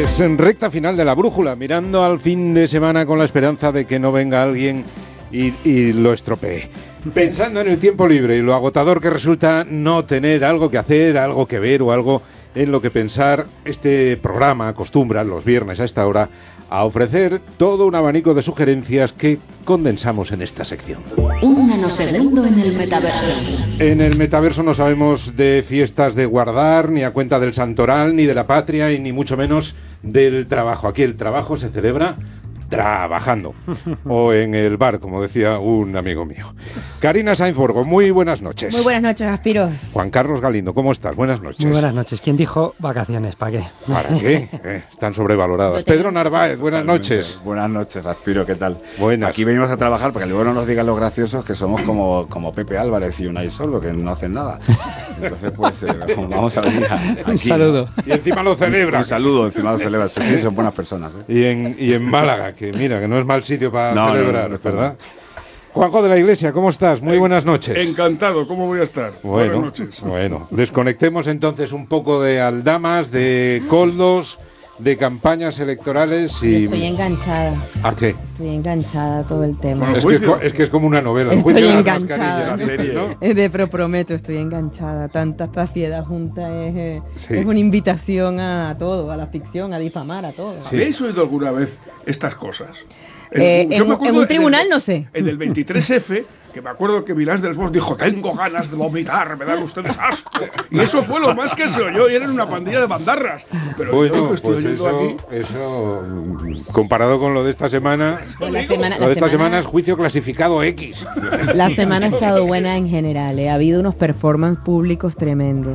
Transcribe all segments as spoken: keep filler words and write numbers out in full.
Pues en recta final de la brújula, mirando al fin de semana con la esperanza de que no venga alguien y, y lo estropee. Pensando en el tiempo libre y lo agotador que resulta no tener algo que hacer, algo que ver o algo en lo que pensar, este programa acostumbra los viernes a esta hora a ofrecer todo un abanico de sugerencias que condensamos en esta sección. Un nanosegundo en el metaverso. En el metaverso no sabemos de fiestas de guardar, ni a cuenta del santoral, ni de la patria, y ni mucho menos del trabajo. Aquí el trabajo se celebra trabajando, o en el bar, como decía un amigo mío. Karina Sainz Borgo, muy buenas noches. Muy buenas noches, Aspiros. Juan Carlos Galindo, ¿cómo estás? Buenas noches. Muy buenas noches. ¿Quién dijo vacaciones? ¿Para qué? ¿Para qué? Eh, están sobrevaloradas. Pedro Narváez, buenas noches. Buenas noches, Aspiro, ¿qué tal? Buenas. Aquí venimos a trabajar para que luego no nos digan los graciosos que somos como, como Pepe Álvarez y Unai Sordo, que no hacen nada. Entonces, pues, eh, vamos a venir a, aquí. Un saludo. Y encima lo celebran. Un saludo, encima lo celebran. Sí, sí, son buenas personas. ¿eh? Y en, y en Málaga, que mira, que no es mal sitio para No, celebrar, no, no, no, ¿verdad? Juanjo de la Iglesia, ¿cómo estás? Muy buenas noches. Encantado, ¿cómo voy a estar? Bueno, Buenas noches. bueno, desconectemos entonces un poco de aldamas, de coldos, de campañas electorales y... Estoy enganchada. ¿A qué? Estoy enganchada a todo el tema. Bueno, Es que es, juicio. co- es que es como una novela. el Estoy juicio de las enganchada. mascarillas, La serie. ¿no? Eh, De pero prometo, estoy enganchada. Tanta saciedad junta es, eh, Sí. es una invitación a todo, a la ficción, a difamar, a todo. Sí. ¿Habéis oído alguna vez estas cosas? Eh, yo en- me acuerdo en un el- tribunal no sé. En el veintitrés efe, que me acuerdo que Vilás del Bosque dijo: tengo ganas de vomitar, me dan ustedes asco. Y eso fue lo más que se oyó, y eran una pandilla de bandarras. Pero yo Bueno, que estoy pues oyendo eso, aquí... eso, mm, comparado con lo de esta semana, La semana, lo la de esta semana semana, es juicio clasificado X. la semana ha estado buena en general. eh. Ha habido unos performances públicos tremendos.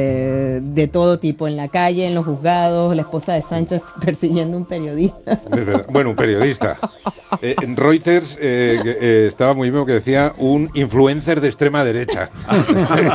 eh, de todo tipo, en la calle, en los juzgados, la esposa de Sánchez persiguiendo a un periodista. Es verdad. Bueno, un periodista. Eh, en Reuters eh, que, eh, estaba muy bien que decía un influencer de extrema derecha.